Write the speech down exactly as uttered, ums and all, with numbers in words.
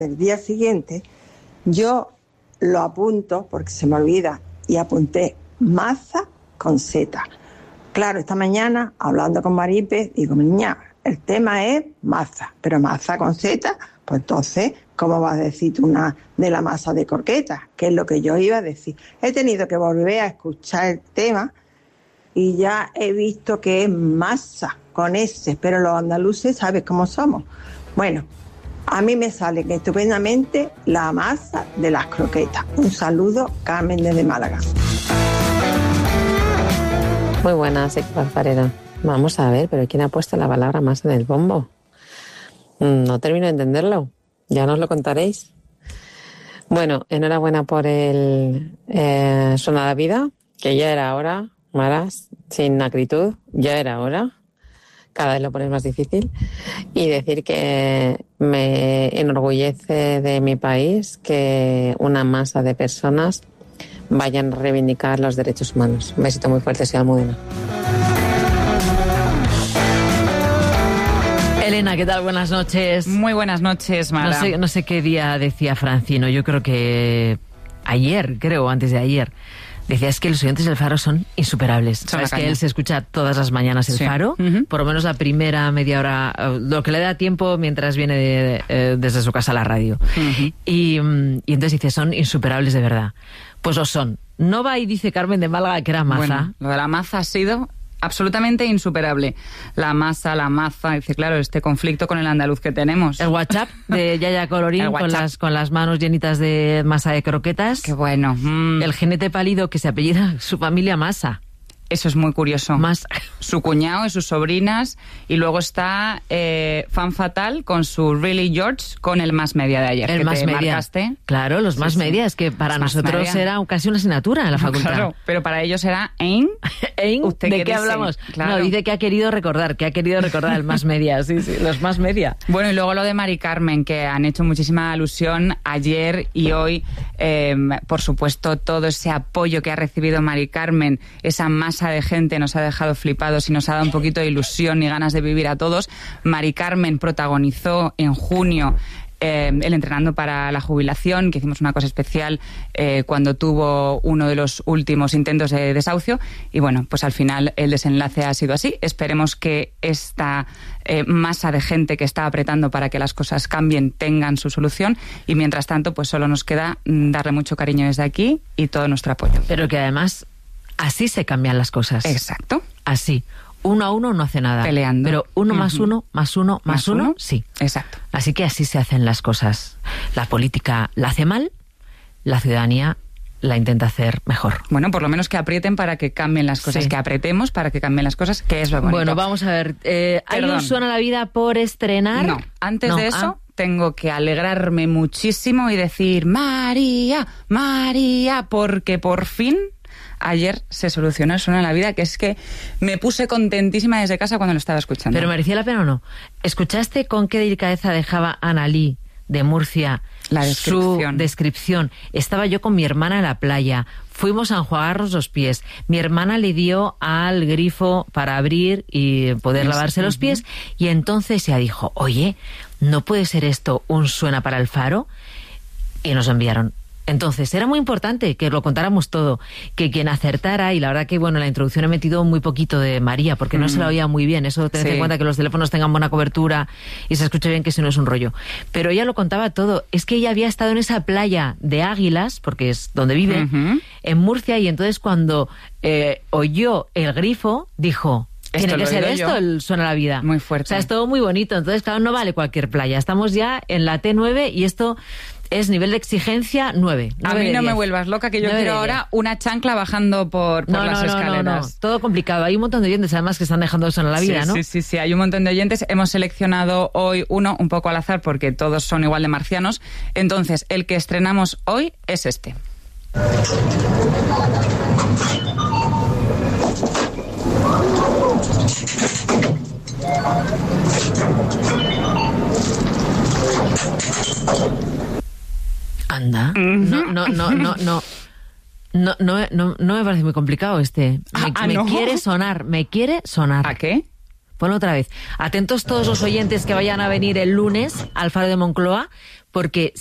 El día siguiente yo lo apunto porque se me olvida y apunté maza con Z. Claro, esta mañana hablando con Maripe digo, niña, el tema es maza, pero maza con Z, pues entonces, ¿cómo vas a decir tú una de la masa de croquetas? Que es lo que yo iba a decir. He tenido que volver a escuchar el tema y ya he visto que es masa con S, pero los andaluces sabes cómo somos. Bueno, a mí me sale estupendamente la masa de las croquetas. Un saludo, Carmen desde Málaga. Muy buenas, equipo alfarera. Vamos a ver, pero ¿quién ha puesto la palabra masa en el bombo? No termino de entenderlo. Ya nos lo contaréis. Bueno, enhorabuena por el eh, Suena la Vida, que ya era hora, Maras, sin acritud, ya era hora. Cada vez lo pones más difícil. Y decir que me enorgullece de mi país que una masa de personas vayan a reivindicar los derechos humanos. Un besito muy fuerte, soy Almudena. Elena, ¿qué tal? Buenas noches. Muy buenas noches, Mara. No sé, no sé qué día decía Francino, yo creo que ayer, creo, antes de ayer. Decía, es que los oyentes del Faro son insuperables. Son Sabes que él se escucha todas las mañanas el sí. Faro, uh-huh. por lo menos la primera media hora, lo que le da tiempo mientras viene de, de, desde su casa a la radio. Uh-huh. Y, y entonces dice, son insuperables de verdad. Pues lo son. No va y dice Carmen de Málaga que era maza. Bueno, lo de la maza ha sido absolutamente insuperable. La masa, la maza, dice, claro, este conflicto con el andaluz que tenemos. El WhatsApp de Yaya Colorín con las, con las manos llenitas de masa de croquetas. Qué bueno. Mm. El jinete pálido que se apellida su familia Masa. Eso es muy curioso. Más su cuñado y sus sobrinas. Y luego está eh, Fan Fatal con su Really George con el Más Media de ayer. El que Más te Media. Marcaste. Claro, los Más sí, Media. Sí. Es que para los nosotros media. Era casi una asignatura en la facultad. Claro, pero para ellos era ¿Ein? ¿Ein? ¿De qué dice? Hablamos? Claro. No, dice que ha querido recordar, que ha querido recordar el Más Media. Sí, sí, los Más Media. Bueno, y luego lo de Mari Carmen, que han hecho muchísima alusión ayer y hoy. Eh, por supuesto, todo ese apoyo que ha recibido Mari Carmen, esa masa de gente nos ha dejado flipados y nos ha dado un poquito de ilusión y ganas de vivir a todos. Mari Carmen protagonizó en junio eh, el Entrenando para la Jubilación, que hicimos una cosa especial eh, cuando tuvo uno de los últimos intentos de desahucio y bueno, pues al final el desenlace ha sido así. Esperemos que esta eh, masa de gente que está apretando para que las cosas cambien tengan su solución y mientras tanto pues solo nos queda darle mucho cariño desde aquí y todo nuestro apoyo. Pero que además así se cambian las cosas. Exacto. Así. Uno a uno no hace nada. Peleando. Pero uno uh-huh. más uno, más uno, más, más uno, uno, sí. Exacto. Así que así se hacen las cosas. La política la hace mal, la ciudadanía la intenta hacer mejor. Bueno, por lo menos que aprieten para que cambien las cosas, sí. que apretemos para que cambien las cosas, que es lo bonito. Bueno, vamos a ver. Eh, ¿Hay un Suena la Vida por estrenar? No, antes no. de eso... Ah. Tengo que alegrarme muchísimo y decir María, María, porque por fin ayer se solucionó el Suena la Vida, que es que me puse contentísima desde casa cuando lo estaba escuchando. ¿Pero merecía la pena o no? ¿Escuchaste con qué delicadeza dejaba Analí de Murcia la descripción. Su descripción? Estaba yo con mi hermana en la playa, fuimos a enjuagarnos los pies, mi hermana le dio al grifo para abrir y poder lavarse los pies, y entonces ella dijo, oye, ¿no puede ser esto un Suena para el Faro? Y nos enviaron. Entonces, era muy importante que lo contáramos todo, que quien acertara, y la verdad que, bueno, en la introducción he metido muy poquito de María, porque mm. no se la oía muy bien, eso tened sí. en cuenta que los teléfonos tengan buena cobertura y se escuche bien, que si no es un rollo. Pero ella lo contaba todo, es que ella había estado en esa playa de Águilas, porque es donde vive, uh-huh. en Murcia, y entonces cuando eh, oyó el grifo, dijo... Tiene que ser esto, yo. El Suena la Vida. Muy fuerte. O sea, es todo muy bonito. Entonces, claro, no vale cualquier playa. Estamos ya en la T nueve y esto es nivel de exigencia nueve. A mí no me vuelvas loca, que yo quiero ahora una chancla bajando por, por no, las no, escaleras. No, no, no. Todo complicado. Hay un montón de oyentes, además, que están dejando Suena la Vida, sí, ¿no? Sí, sí, sí. Hay un montón de oyentes. Hemos seleccionado hoy uno, un poco al azar, porque todos son igual de marcianos. Entonces, el que estrenamos hoy es este. Anda. No, no, no, no, no. No, no, no, no me parece muy complicado este. Me, ah, me ¿no? quiere sonar, me quiere sonar. ¿A qué? Ponlo otra vez. Atentos todos los oyentes que vayan a venir el lunes al Faro de Moncloa, porque